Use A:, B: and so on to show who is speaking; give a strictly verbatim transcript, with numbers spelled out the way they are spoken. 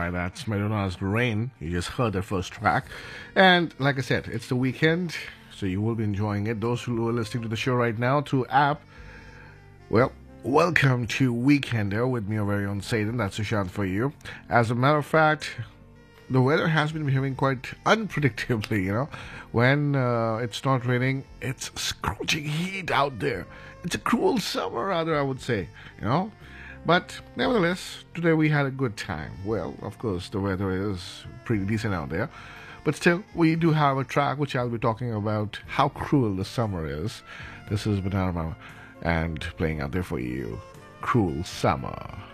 A: right, that's Madonna's Rain. You just heard the first track. And like I said, it's the weekend, so you will be enjoying it. Those who are listening to the show right now through app, well, welcome to Weekender with me, your very own Satan. That's Sushant for you. As a matter of fact, the weather has been behaving quite unpredictably, you know. When uh, it's not raining, it's scorching heat out there. It's a cruel summer, rather, I would say, you know. But nevertheless, today we had a good time. Well, of course, the weather is pretty decent out there. But still, we do have a track which I'll be talking about how cruel the summer is. This is Banana Mama and playing out there for you, Cruel Summer.